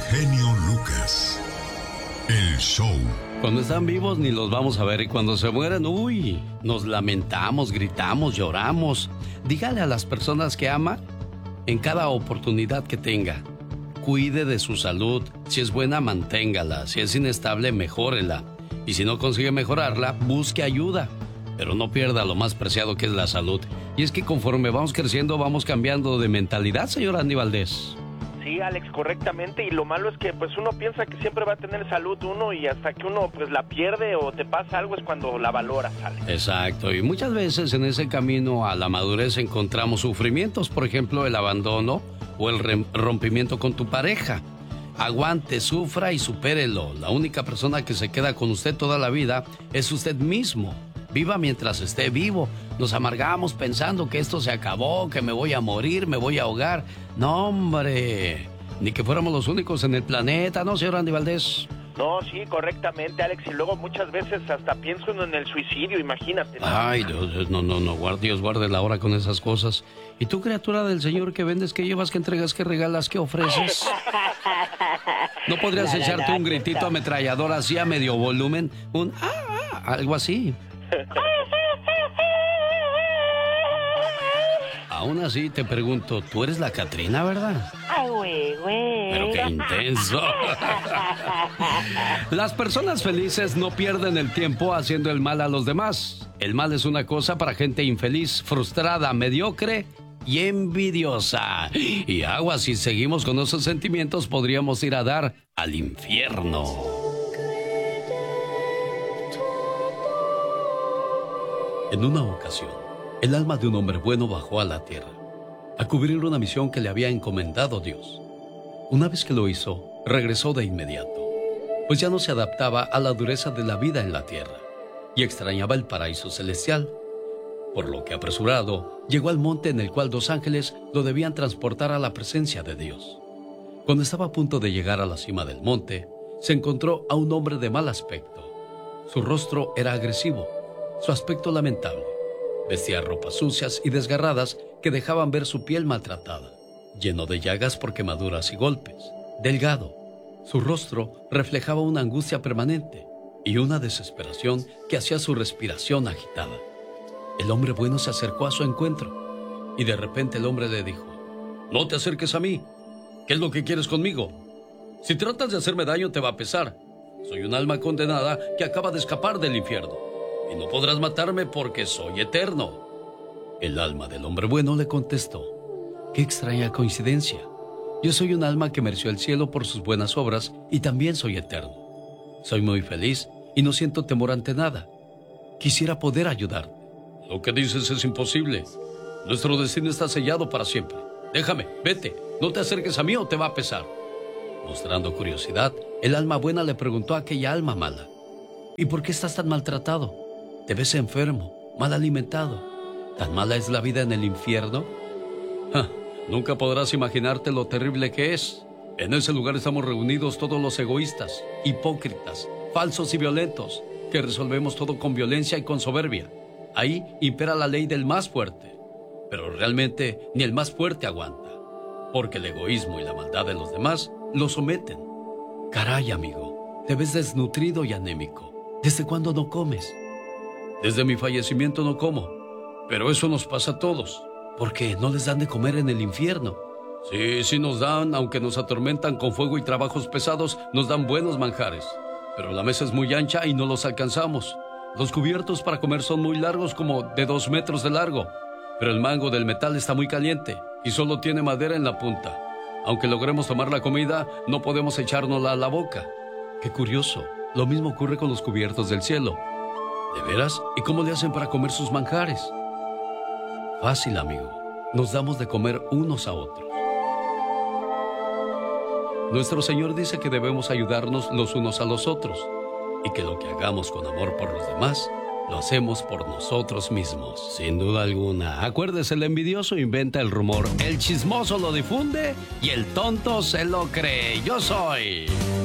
genio Lucas. El show. Cuando están vivos ni los vamos a ver y cuando se mueren, uy, nos lamentamos, gritamos, lloramos. Dígale a las personas que ama en cada oportunidad que tenga. Cuide de su salud. Si es buena, manténgala. Si es inestable, mejórela. Y si no consigue mejorarla, busque ayuda. Pero no pierda lo más preciado que es la salud. Y es que conforme vamos creciendo, vamos cambiando de mentalidad, señor Andy Valdés. Sí, Alex, correctamente. Y lo malo es que pues uno piensa que siempre va a tener salud uno y hasta que uno pues la pierde o te pasa algo es cuando la valoras, Alex. Exacto. Y muchas veces en ese camino a la madurez encontramos sufrimientos. Por ejemplo, el abandono o el rompimiento con tu pareja. Aguante, sufra y supérelo. La única persona que se queda con usted toda la vida es usted mismo. Viva mientras esté vivo. Nos amargamos pensando que esto se acabó, que me voy a morir, me voy a ahogar. No, hombre. Ni que fuéramos los únicos en el planeta, ¿no, señor Andy Valdés? No, sí, correctamente, Alex. Y luego muchas veces hasta pienso en el suicidio, imagínate, ¿no? Ay, Dios, no, Dios guarde la hora con esas cosas. ¿Y tú, criatura del Señor, qué vendes, qué llevas, qué entregas, qué regalas, qué ofreces? ¿No podrías echarte un gritito ametrallador así a medio volumen? Algo así. Aún así te pregunto, tú eres la Catrina, ¿verdad? Ay, güey. Pero qué intenso. Las personas felices no pierden el tiempo haciendo el mal a los demás. El mal es una cosa para gente infeliz, frustrada, mediocre y envidiosa. Y aguas, si seguimos con esos sentimientos podríamos ir a dar al infierno. En una ocasión, el alma de un hombre bueno bajó a la tierra a cubrir una misión que le había encomendado Dios. Una vez que lo hizo, regresó de inmediato, pues ya no se adaptaba a la dureza de la vida en la tierra y extrañaba el paraíso celestial, por lo que apresurado llegó al monte en el cual dos ángeles lo debían transportar a la presencia de Dios. Cuando estaba a punto de llegar a la cima del monte, se encontró a un hombre de mal aspecto. Su rostro era agresivo, su aspecto lamentable. Vestía ropas sucias y desgarradas que dejaban ver su piel maltratada, lleno de llagas por quemaduras y golpes. Delgado, su rostro reflejaba una angustia permanente y una desesperación que hacía su respiración agitada. El hombre bueno se acercó a su encuentro y de repente el hombre le dijo: «No te acerques a mí. ¿Qué es lo que quieres conmigo? Si tratas de hacerme daño te va a pesar. Soy un alma condenada que acaba de escapar del infierno. Y no podrás matarme porque soy eterno». El alma del hombre bueno le contestó: «Qué extraña coincidencia. Yo soy un alma que mereció el cielo por sus buenas obras y también soy eterno. Soy muy feliz y no siento temor ante nada. Quisiera poder ayudarte». «Lo que dices es imposible. Nuestro destino está sellado para siempre. Déjame, vete. No te acerques a mí o te va a pesar». Mostrando curiosidad, el alma buena le preguntó a aquella alma mala: «¿Y por qué estás tan maltratado? Te ves enfermo, mal alimentado. ¿Tan mala es la vida en el infierno?». Nunca podrás imaginarte lo terrible que es. En ese lugar estamos reunidos todos los egoístas, hipócritas, falsos y violentos, que resolvemos todo con violencia y con soberbia. Ahí impera la ley del más fuerte. Pero realmente ni el más fuerte aguanta, porque el egoísmo y la maldad de los demás lo someten. Caray, amigo, te ves desnutrido y anémico. ¿Desde cuándo no comes? «Desde mi fallecimiento no como, pero eso nos pasa a todos». «¿Por qué? ¿No les dan de comer en el infierno?». Sí nos dan, aunque nos atormentan con fuego y trabajos pesados, nos dan buenos manjares. Pero la mesa es muy ancha y no los alcanzamos. Los cubiertos para comer son muy largos, como de 2 metros de largo. Pero el mango del metal está muy caliente y solo tiene madera en la punta. Aunque logremos tomar la comida, no podemos echárnosla a la boca». Qué curioso, lo mismo ocurre con los cubiertos del cielo. ¿De veras? ¿Y cómo le hacen para comer sus manjares? Fácil, amigo. Nos damos de comer unos a otros. Nuestro Señor dice que debemos ayudarnos los unos a los otros y que lo que hagamos con amor por los demás, lo hacemos por nosotros mismos. Sin duda alguna. Acuérdese, el envidioso inventa el rumor, el chismoso lo difunde y el tonto se lo cree. Yo soy